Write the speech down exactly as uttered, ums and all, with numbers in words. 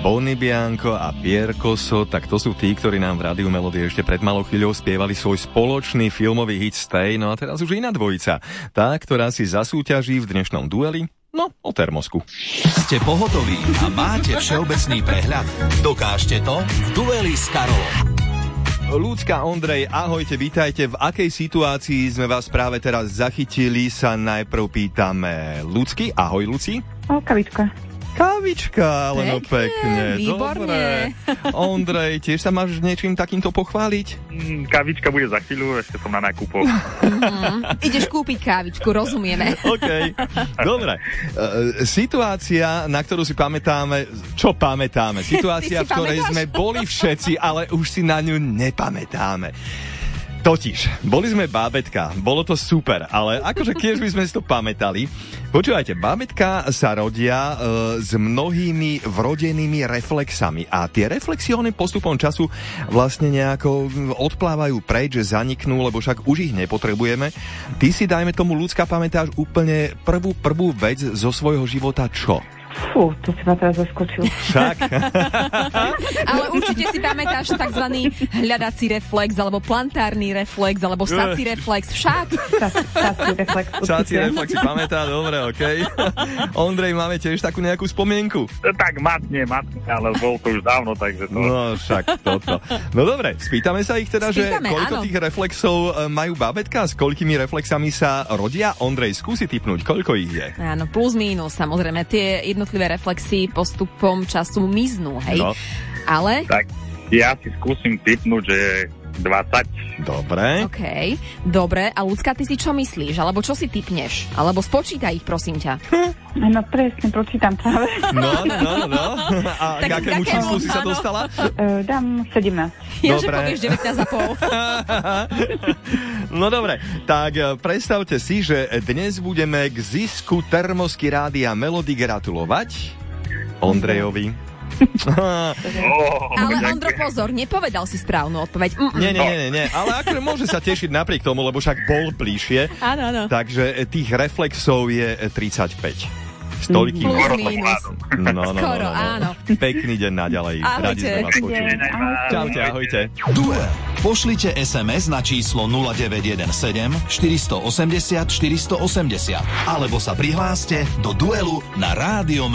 Bonnie Bianco a Pierre Cosso, tak to sú tí, ktorí nám v Rádiu Melody ešte pred malou chvíľou spievali svoj spoločný filmový hit Stay. No a teraz už iná dvojica. Tá, ktorá si zasúťaží v dnešnom dueli, no, o termosku. Ste pohotoví a máte všeobecný prehľad? Dokážte to v dueli s Karolom. Ľudská, Ondrej, ahojte, vítajte. V akej situácii sme vás práve teraz zachytili, sa najprv pýtame Ľudsky. Ahoj, Luci. O, kavička. Kavička, ale no pekne. Výborne. Dobre. Ondrej, tiež sa máš niečím takýmto pochváliť? Mm, kavička bude za chvíľu, ešte som na nákupoch. Mm-hmm. Ideš kúpiť kávičku, rozumieme. OK, dobre. Uh, situácia, na ktorú si pamätáme, čo pamätáme? Situácia, v ktorej pamätáš? Sme boli všetci, ale už si na ňu nepamätáme. Totiž, boli sme bábetka, bolo to super, ale akože keď by sme si to pamätali, počúvajte, bábetka sa rodia e, s mnohými vrodenými reflexami a tie reflexie postupom času vlastne nejako odplávajú preč, že zaniknú, lebo však už ich nepotrebujeme. Ty si, dajme tomu, Ľudská, pamätáš úplne prvú, prvú vec zo svojho života čo? Fú, to si ma teraz zaskočil. Však. Ale určite si pamätáš takzvaný hľadací reflex, alebo plantárny reflex, alebo sací reflex, však. Sací reflex. Sací reflex si pamätá, dobre, okej. Okay. Ondrej, máme tiež takú nejakú spomienku? Tak matne, matne, ale bol to už dávno, takže to... No však toto. No dobre, spýtame sa ich teda, spýtame, že koľko áno. tých reflexov majú bábetka, s koľkými reflexami sa rodia? Ondrej, skúsi tipnúť, koľko ich je? Áno, plus mínus, samozrejme, tie jednotlivé reflexy postupom času miznú, hej? No. Ale... Tak ja si skúsim tipnúť, že je dvadsať. Dobre. OK, dobre. A Ľudská, ty si čo myslíš? Alebo čo si tipneš? Alebo spočítaj ich, prosím ťa. No presne, počítam práve. No, no, no, no. A k akému číslu si sa dostala? Uh, dám sedemnásť. Ja, že povieš devätnásť a pol. No dobre, tak predstavte si, že dnes budeme k zisku termosky Rádia Melody gratulovať Ondrejovi. Oh, ale Ondro, pozor, nepovedal si správnu odpoveď. Mm-mm. Nie, nie, nie, nie, ale akože môže sa tešiť napriek tomu, lebo však bol bližšie. Áno, áno. Takže tých reflexov je tridsaťpäť. Stoľký. Plus mínus. No, no, no, skoro, no, no. áno. Pekný deň naďalej. Radi sme vás počuli. Čaute, ahojte. Duel. Pošlite es em es na číslo nula deväť jeden sedem štyri osem nula štyri osem nula alebo sa prihláste do duelu na Rádio